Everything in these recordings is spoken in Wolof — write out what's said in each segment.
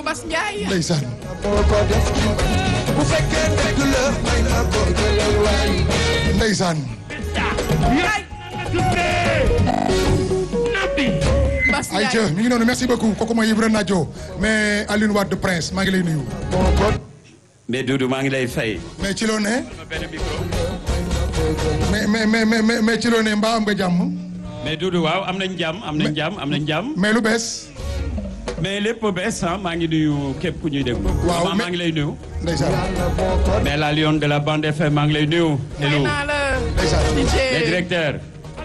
Bass Ndiaye. ndeysaan. bu fekkee dëgg la may na ko jëlal waay. ndeysaan. Bass Aïcha Ndiaye. mi ngi noonu merci beaucoup kooku mooy Ibra Nadio mais Alioune Wade Prince maa ngi lay nuyu. mais Doudou maa ngi lay fay. mais ci loo ne. mais ci loo ne mbaa am nga jàmm. mais Doudou waaw am nañ jàmm am nañ jàmm am nañ jàmm. mais lu bees. mais lépp bees ah maa ngi nuyu képp ku ñuy déglu. waaw maa ngi lay nuyu. ndeysaan. mais la Lion de la bande FM maa ngi lay nuyu. hello naa la. ndeysaan. les directeurs.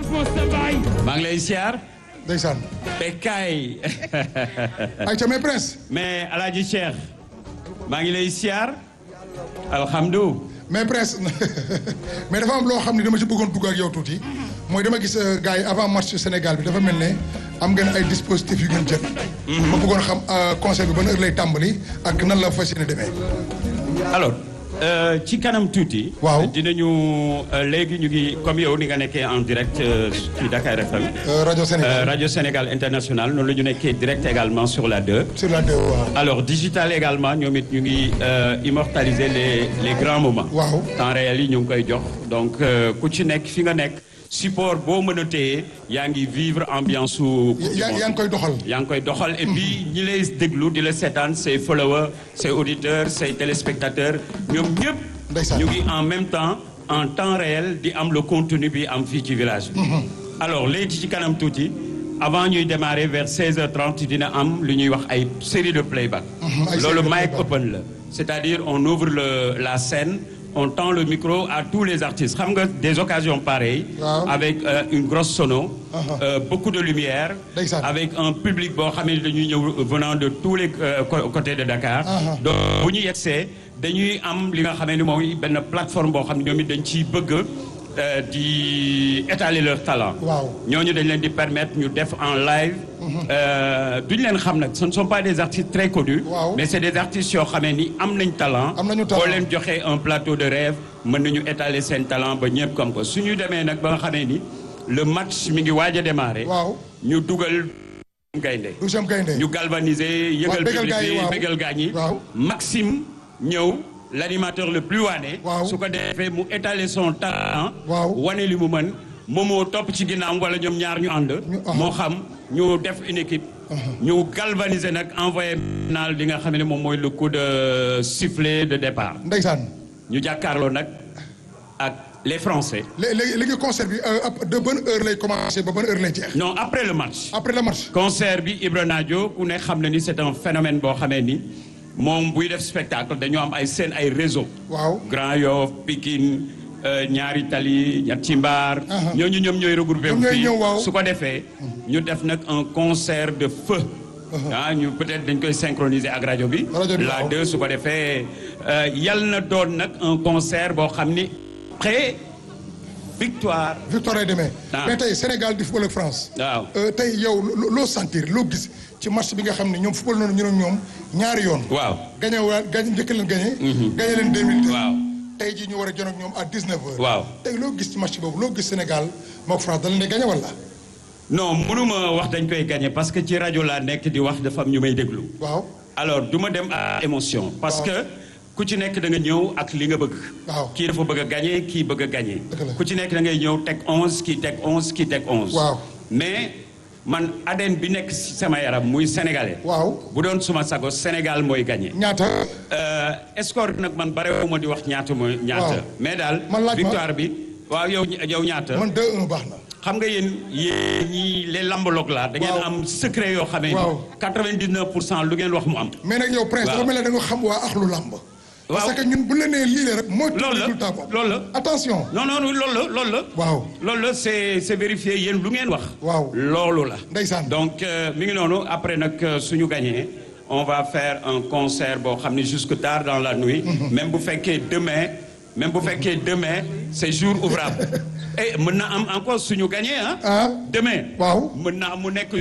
maa ngi lay siyaar. ndeysaan. Bekay. Aïcha mais Prince. mais Alaaji Cheikh. maa ngi lay siyaar. alhamdulilah. mais Prince mais dafa am loo xam ne dama ci bëggoon dugg ak yow tuuti mooy dama gis gars yi avant match Sénégal bi dafa mel ne am ngeen ay dispositifs yu ngeen jël. ma bëggoon xam concert bi ban heure lay tàmbali ak nan la fas yéene demee. alors ci kanam tuuti. waaw dinañu léegi ñu ngi comme yow ni nga nekkee en direct ci Dakar FM. rajo Sénégal Radio Sénégal International noonu la ñu nekkee direct également sur la 2. sur la 2 waaw. alors digital également ñoom it ñu ngi immortaliser les grands moments. waaw temps réel yi ñu ngi koy jox donc ku ci nekk fi nga nekk support boo mën a téye yaa ngi vivre ambiance su. yaa ngi koy doxal. yaa ngi koy doxal et puis ñi lay déglu di la seetaan say followers say auditeurs say téléspectateurs ñoom ñëpp. ndeysaan ñu ngi en même temps en temps réel di am le contenu bi am fii ci village bi. alors léegi ci kanam tuuti avant ñuy démarrer vers 16h30 dina am lu ñuy wax ay série de playback. loolu mic open la. c'est-à-dire on ouvre la scène. On tend le micro à tous les artistes. Xam nga des occasions pareilles. Wow. Avec une grosse sono. Beaucoup de lumière. Avec un public boo xam ne dañuy ñëw venant de tous les côtés de Dakar. Donc bu ñu yegsee dañuy am li nga xam ne mooy benn plateforme boo xam ne ñoom it dañ ciy bëgg di étaler leur talent. waaw ñooñu dañ leen di permettre ñu def en live. duñ leen xam nag ce ne sont pas des artistes très connus. Wow. mais c'est des artistes yoo xamee ni am nañ talent. am nañu talent boo leen joxee un plateau de rêve mën nañu étaler seen talent ba ñëpp comme ko suñu demee nag ba nga xamee ni le match mi ngi waaj a démarrer. waaw ñu dugal gaynde. douzième gaynde. ñu galvaniser yëgal public bi bégal gaañ yi. waaw Maxime ñëw. l'animateur le plus waane. waaw su ko defee mu étaler son talent. waaw wane li mu mën moomoo topp ci ginnaaw wala ñoom ñaar ñu ànd. moo xam ñu def une équipe. ñu galvaniser nag envoyé naal li nga xam ne moom mooy le coup de sifflet de départ. ndeysaan. ñu jàkkaarloo nag ak les Français. léegi concert bi de bonne heure lay commencer ba bonne heure lay jeex. non après le match. après le match. concert bi Ibra Nadio ku ne xam na ni c'est un phénomène boo xamee ni. moom buy def spectacle dañoo am ay seen ay réseau. waaw Grand Yoff Pikine ñaari tali ñetti mbaar. ñooñu ñoom ñooy regroupé wu fii su ko defee. ñu def nag un concert de feu. ñu peut-être dañ koy synchroniser ak rajo bi. la 2 su ko defee yal na doon nag un concert boo xam ni après victoire. victoire ay demee. mais tey Sénégal di football ak France. waaw tey yow loo sentir loo gis ci match bi nga xam ne ñoom football noonu ñu ne ñoom ñaari yoon. waaw gagné waa gagné njëkk leen gagné. gagné leen 2002. waaw tey jii ñu war a jon ak ñoom à 19h. waaw tey loo gis ci match boobu loo gis Sénégal mook France da leen di gagné wala. non mënuma wax dañ koy gagné parce que ci rajo laa nekk di wax dafa am ñu may déglu. waaw alors du ma dem à émotion. parce que ku ci nekk da nga ñëw ak li nga bëgg. waaw kii dafa bëgg a gagné kii bëgg a gagné. ku ci nekk da ngay ñëw teg 11 kii teg 11 kii teg 11. waaw mais man ADN bi nekk ci sama yaram muy sénégalais. waaw bu doon suma sago Sénégal mooy gagné. ñaata. score nag man barewuma di wax ñaata mooy. ñaata mais daal. victoire bi. waaw yow ñaata. man 2-1 baax na. xam nga yéen ñii les lambologues là. da ngeen am secret yoo xamee. waaw 99% lu ngeen wax mu am. mais nag yow Prince dafa mel ne da nga xam waa axlu làmb. parce que ñun bu la nee lii la rek. mooy résultat boobu loolu la attention. non loolu la. waaw loolu la c'est vérifié yéen lu ngeen wax. waaw loolu la. ndeysaan donc mi ngi noonu après nag suñu gagné on va faire un concert boo xam ne jusque tard dans la nuit. même bu fekkee demain c'est jour ouvrable. et mën na am encore suñu gagné ah. demain. waaw mën na am mu nekk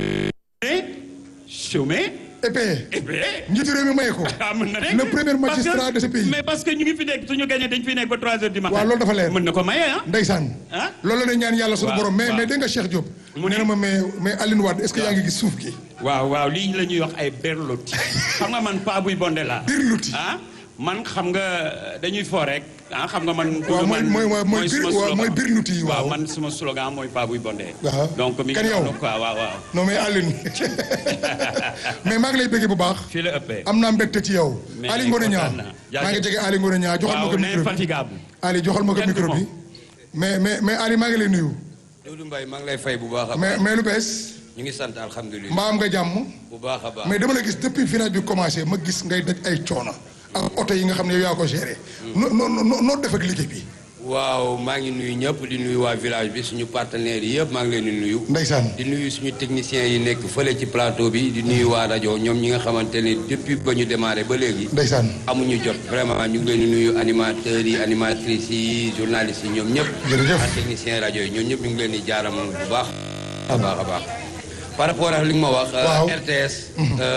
chômé. épée. njiitu réew mi maye ko. mën na nekk le premier magistrat de ce pays. mais parce que ñu ngi fi nekk suñu gagné dañ fi nekk ba 3 heures du matin. waaw loolu dafa leer mën na ko maye ah. ndeysaan. loolu la ñaan yàlla suñu borom mais dégg nga Cheikh Diop. nee na ma mais Aline Wade est-ce que yaa ngi gis suuf gi. waaw lii la ñuy wax ay berloti xam nga man pa buy bonde laa. berloti man xam nga dañuy fo rek xam nga man. waaw mooy berloti yi waaw man suma slogan mooy pa buy bonde. donc mi kan yow quoi waaw. non mais Aline mais maa ngi lay bëggee bu baax. fii la ëppee am naa mbégte ci yow. Aly Ngouille Niang maa ngi jege Aly Ngouille Niang joxal ma ko micro bi Aly joxal ma ko micro bi mais Aly maa ngi lay nuyu. Doudou Mbaye maa ngi lay fay bu baax a baax. mais lu bees. ñu ngi sant alhamdulilah. mbaa am nga jàmm. bu baax a baax mais dama la gis depuis village bi commencé ma gis ngay daj ay coono ak oto yi nga xam ne yow yaa ko géré. noo def ak liggéey bi. waaw maa ngi nuyu ñëpp di nuyu waa village bi suñu partenaires yi yëpp maa ngi leen di nuyu. ndeysaan di nuyu suñu techniciens yi nekk fële ci plateau bi di nuyu waa rajo ñoom ñi nga xamante ne depuis ba ñu démarré ba léegi. ndeysaan amuñu jot vraiment ñu ngi leen di nuyu animateurs yi animatrices yi journalistes yi ñoom ñëpp. jërëjëf ak techniciens rajo yi ñoom ñëpp ñu ngi leen di jaaramal bu baax. a baax par rapport ak li nga ma wax. RTS.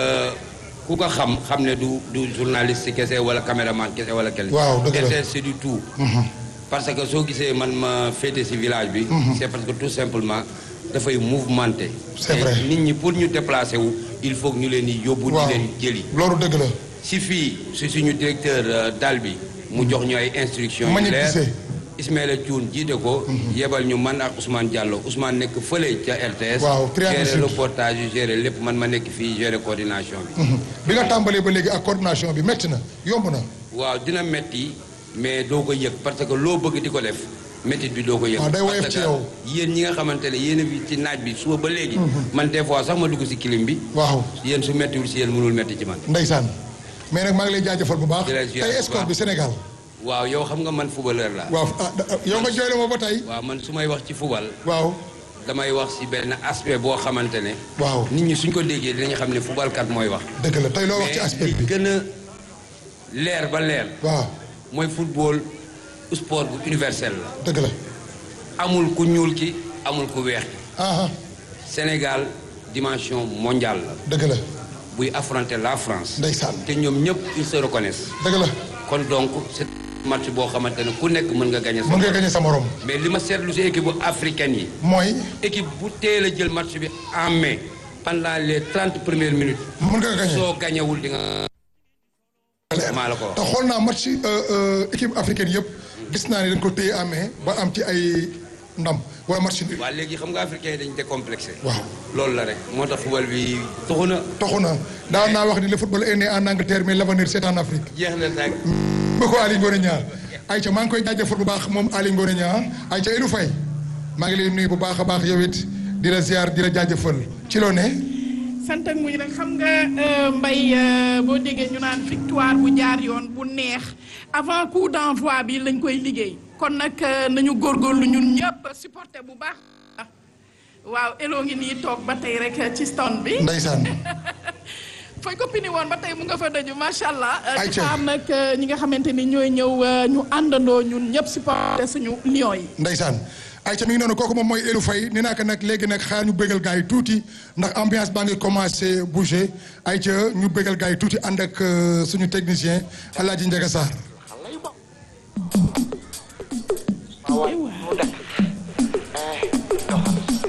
ku ko xam ne du journaliste kese wala caméraman kese wala kenn. waaw dëgg la RTS c'est du tout. parce que soo gisee man ma féete ci village bi. c'est parce que tout simplement dafay mouvementé. c'est vrai nit ñi pour ñu déplacer wu il faut que ñu leen di yóbbu. di leen jëli. loolu dëgg la. si fii si suñu directeur dal bi. mu jox ñu ay instructions yu leer. Ismaïla Thioune jiite ko. yebal ñu man ak Ousmane Diallo Ousmane nekk fële ca RTS. waaw gérer reportage yu gérer lépp man ma nekk fii gérer coordination bi. bi nga tàmbalee ba léegi ak coordination bi métti na yomb na. waaw dina métti mais doo ko yëg parce que loo bëgg di ko def métti bi doo ko yëg. day woyof ci yow yéen ñi nga xamante ne yéen a fi ci naaj bi suba ba léegi. man des fois sax ma dugg si clim bi. waaw yéen su méttiwul si yéen mënul métti ci man. ndeysaan mais nag maa ngi lay jaajëfal bu baax. tey score bi Sénégal. waaw yow xam nga man footballeur la. waaw yow nga jooyle ma ba tey. waaw man su may wax ci football. waaw. damay wax si benn aspect boo xamante ne. waaw nit ñi suñ ko déggee dinañu xam ne footballkat mooy wax. dëgg la tey loo wax ci aspect bi mais li gën a leer ba leer. waaw mooy football sport bu universel la. dëgg la. amul ku ñuul ki amul ku weex ki. Sénégal dimension mondiale la. dëgg la. buy affronter la France. ndeysaan te ñoom ñëpp ils se reconnaissent. dëgg la. kon donc c'est match boo xamante ne ku nekk mën nga gagner sa morom. mën nga gagner sa morom. mais li ma seetlu si équipe bu africaine yi. mooy. équipe bu teel a jël match bi en main pendant les 30 premières minutes. mën nga gagner soo gañewul di nga. maa la ko wax te xool naa match équipe africaine yëpp. gis naa ne dañ ko téye en main ba am ci ay ndam wala match bi. waaw léegi xam nga africain yi dañu décomplexé. waaw loolu la rek moo tax football bi toxu na. daaw naa wax ni le football est né en Angleterre mais l'avenir c'est en Afrique. jeex na nag. beaucoup Aly Ngouille Niang ayca maa ngi koy jaajëfal bu baax moom Aly Ngouille Niang ayca Elou Faye maa ngi lay nuyu bu baax a baax yow it di la ziar di la jaajëfal ci loo ne. sant ak muñ rek xam nga Mbaye boo déggee ñu naan victoire bu jaar yoon bu neex avant coup d'envoi bi lañ koy liggéey kon nag nañu góorgóorlu ñun ñëpp supporter bu baax. waaw Eloo ngi nii toog ba tey rek ci stand bi. ndeysaan. fooy ko pini woon ba tey mu nga fa daju macha allah. ayca am nag ñi nga xamante ni ñooy ñëw ñu àndandoo ñun ñëpp supporter suñu Lions yi. ndeysaan. ayca mi ngi noonu kooku moom mooy Elou Faye ni naa ko nag léegi nag xaar ñu bégal gars yi tuuti ndax ambiance baa ngi commencé bouger ayca ñu bégal gars yi tuuti ànd ak suñu technicien Alaaji Ndiaga Sarr